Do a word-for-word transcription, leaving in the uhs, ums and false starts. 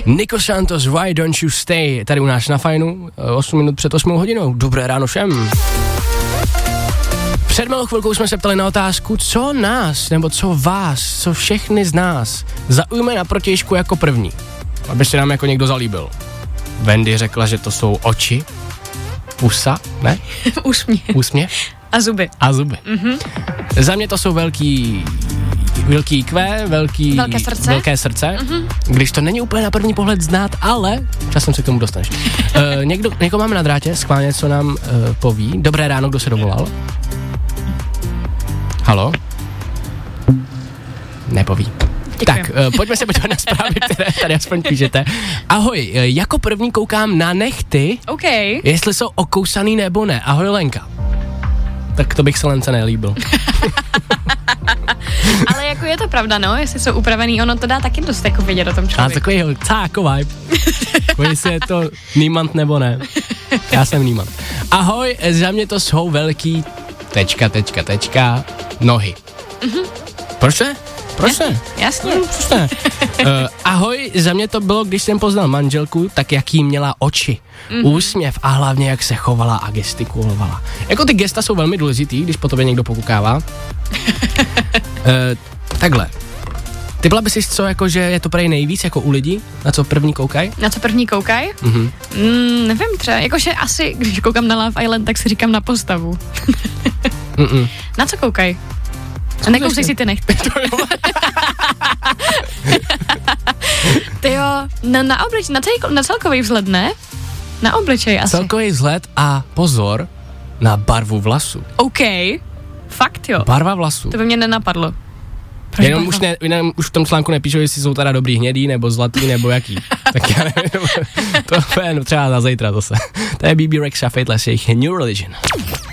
Nico Santos, Why Don't You Stay, tady u nás na Fajnu, osm minut před osmou hodinou. Dobré ráno všem. Před malou chvilkou jsme se ptali na otázku, co nás, nebo co vás, co všechny z nás zaujme na protějšku jako první, aby se nám jako někdo zalíbil. Wendy řekla, že to jsou oči, pusa, ne? Úsměv. Úsměv. A zuby. A zuby. Mhm. Za mě to jsou velký, velký kvé, velký, velké srdce, velké srdce mm-hmm. Když to není úplně na první pohled znát, ale časem se k tomu dostaneš. uh, někdo, někoho máme na drátě, schválně, co nám uh, poví. Dobré ráno, kdo se dovolal? Halo? Nepoví. Děkuji. Tak, uh, pojďme se podívat na zprávy, které tady aspoň píšete. Ahoj, uh, jako první koukám na nechty, okay. Jestli jsou okousaný nebo ne. Ahoj, Lenka. Tak to bych se Lence nelíbil. Ale jako je to pravda, no, jestli jsou upravený, ono to dá taky dost jako vidět o tom člověku. A takový cáko vibe. Jestli je to nímant nebo ne. Já jsem nímant. Ahoj, za mě to jsou velký tečka, tečka, tečka, nohy. Mm-hmm. Proč ne? Proč ne? Jasně. No, proč ne? uh, ahoj, za mě to bylo, když jsem poznal manželku, tak jaký měla oči, mm-hmm. úsměv a hlavně jak se chovala a gestikulovala. Jako ty gesta jsou velmi důležitý, když po tobě někdo pokukává. uh, takhle. Typla by si co, jako, že je to prej nejvíc jako u lidí? Na co první koukaj? Na co první koukaj? Mm-hmm. Mm, nevím třeba, jakože asi, když koukám na Love Island, tak si říkám na postavu. Na co koukaj? A nekousej si ty nechty. Ty jo, na, na obličej, na, na celkový vzhled, ne? Na obličej asi. Celkový vzhled a pozor na barvu vlasu. OK, fakt jo. Barva vlasu. To by mě nenapadlo. Proč Jenom už, ne, jenom už v tom článku nepíšou, jestli jsou teda dobrý hnědý, nebo zlatý, nebo jaký. Tak já nevím, to je třeba na zítra zase. To je B B Rexha, Fateless, jejich New Religion.